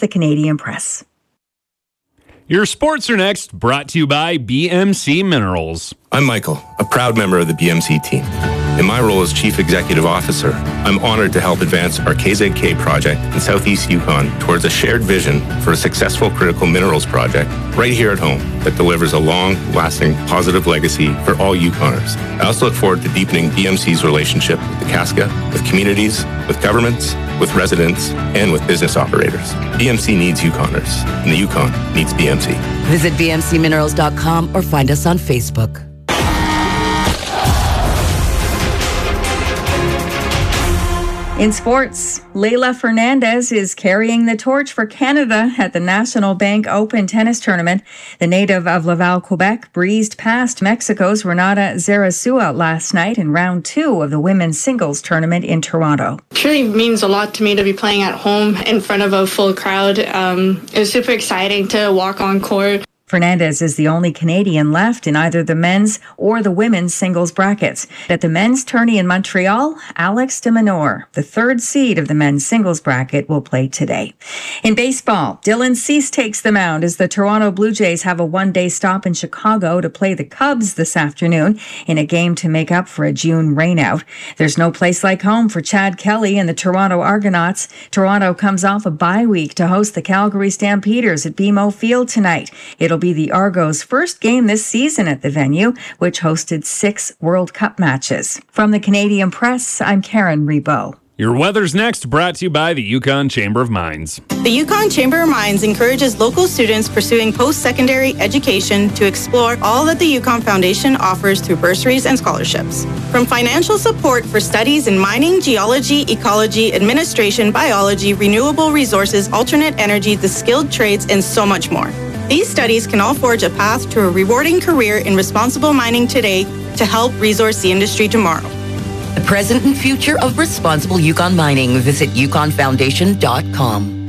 the Canadian Press. Your sports are next, brought to you by BMC Minerals. I'm Michael, a proud member of the BMC team. In my role as Chief Executive Officer, I'm honored to help advance our KZK project in Southeast Yukon towards a shared vision for a successful critical minerals project right here at home that delivers a long-lasting positive legacy for all Yukoners. I also look forward to deepening BMC's relationship with the Casca, with communities, with governments, with residents, and with business operators. BMC needs Yukoners, and the Yukon needs BMC. Visit bmcminerals.com or find us on Facebook. In sports, Leylah Fernandez is carrying the torch for Canada at the National Bank Open tennis tournament. The native of Laval, Quebec, breezed past Mexico's Renata Zarazua last night in round 2 of the women's singles tournament in Toronto. It truly means a lot to me to be playing at home in front of a full crowd. It was super exciting to walk on court. Fernandez is the only Canadian left in either the men's or the women's singles brackets. At the men's tourney in Montreal, Alex de Minaur, the 3rd seed of the men's singles bracket, will play today. In baseball, Dylan Cease takes the mound as the Toronto Blue Jays have a one-day stop in Chicago to play the Cubs this afternoon in a game to make up for a June rainout. There's no place like home for Chad Kelly and the Toronto Argonauts. Toronto comes off a bye week to host the Calgary Stampeders at BMO Field tonight. It'll be the Argos' first game this season at the venue, which hosted 6 World Cup matches. From the Canadian Press, I'm Karen Rebo. Your weather's next, brought to you by the Yukon Chamber of Mines. The Yukon Chamber of Mines encourages local students pursuing post-secondary education to explore all that the Yukon Foundation offers through bursaries and scholarships. From financial support for studies in mining, geology, ecology, administration, biology, renewable resources, alternate energy, the skilled trades, and so much more. These studies can all forge a path to a rewarding career in responsible mining today to help resource the industry tomorrow. The present and future of responsible Yukon mining. Visit yukonfoundation.com.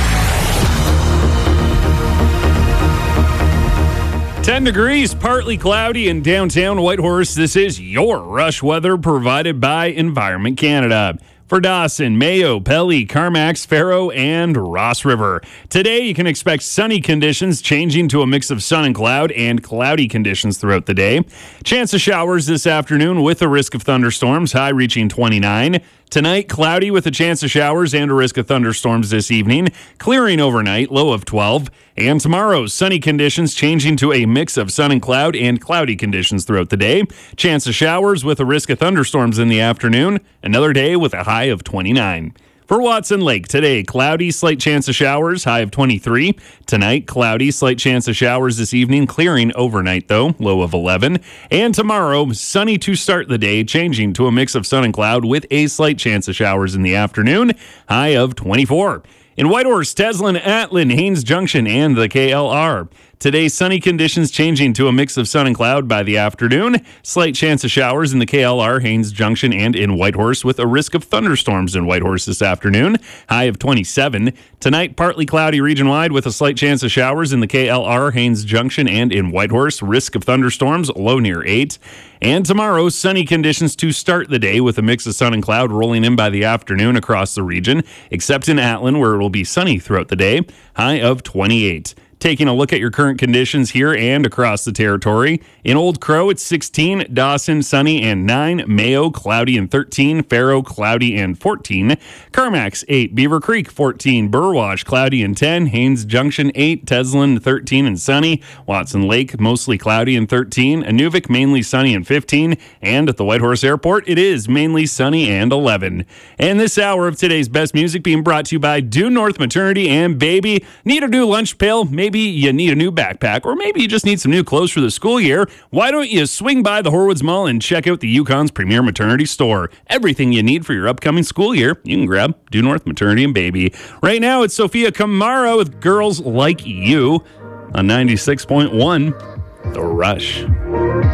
10 degrees, partly cloudy in downtown Whitehorse. This is your rush weather provided by Environment Canada. For Dawson, Mayo, Pelly, Carmax, Faro, and Ross River. Today, you can expect sunny conditions changing to a mix of sun and cloud and cloudy conditions throughout the day. Chance of showers this afternoon with a risk of thunderstorms, high reaching 29. Tonight, cloudy with a chance of showers and a risk of thunderstorms this evening, clearing overnight, low of 12. And tomorrow, sunny conditions changing to a mix of sun and cloud and cloudy conditions throughout the day. Chance of showers with a risk of thunderstorms in the afternoon. Another day with a high of 29. For Watson Lake, today, cloudy, slight chance of showers, high of 23. Tonight, cloudy, slight chance of showers this evening, clearing overnight, though, low of 11. And tomorrow, sunny to start the day, changing to a mix of sun and cloud with a slight chance of showers in the afternoon, high of 24. In Whitehorse, Teslin, Atlin, Haines Junction, and the KLR. Today, sunny conditions changing to a mix of sun and cloud by the afternoon. Slight chance of showers in the KLR, Haines Junction, and in Whitehorse with a risk of thunderstorms in Whitehorse this afternoon. High of 27. Tonight, partly cloudy region-wide with a slight chance of showers in the KLR, Haines Junction, and in Whitehorse. Risk of thunderstorms, low near 8. And tomorrow, sunny conditions to start the day with a mix of sun and cloud rolling in by the afternoon across the region, except in Atlin where it will be sunny throughout the day. High of 28. Taking a look at your current conditions here and across the territory. In Old Crow, it's 16. Dawson, sunny and 9. Mayo, cloudy and 13. Faro, cloudy and 14. Carmax, 8. Beaver Creek, 14. Burwash, cloudy and 10. Haines Junction, 8. Teslin, 13 and sunny. Watson Lake, mostly cloudy and 13. Inuvik, mainly sunny and 15. And at the Whitehorse Airport, it is mainly sunny and 11. And this hour of today's best music being brought to you by Due North Maternity and Baby. Need a new lunch pail? Maybe you need a new backpack, or maybe you just need some new clothes for the school year. Why don't you swing by the Horwoods Mall and check out the Yukon's premier maternity store? Everything you need for your upcoming school year, you can grab Due North Maternity and Baby. Right now, it's Sophia Kamara with Girls Like You on 96.1 The Rush.